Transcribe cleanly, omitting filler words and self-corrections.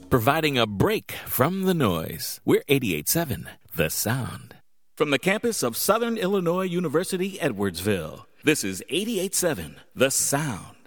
providing a break from the noise. We're 88.7 The Sound. From the campus of Southern Illinois University, Edwardsville, this is 88.7 The Sound.